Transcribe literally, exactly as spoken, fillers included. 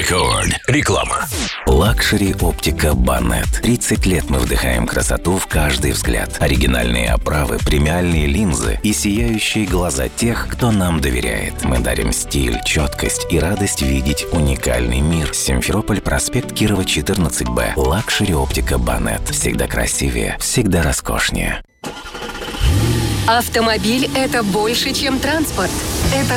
Рекорд. Реклама. Лакшери оптика Банет. тридцать лет мы вдыхаем красоту в каждый взгляд. Оригинальные оправы, премиальные линзы и сияющие глаза тех, кто нам доверяет. Мы дарим стиль, четкость и радость видеть уникальный мир. Симферополь, проспект Кирова, четырнадцать Б. Лакшери оптика Банет. Всегда красивее, всегда роскошнее. Автомобиль – это больше, чем транспорт. Это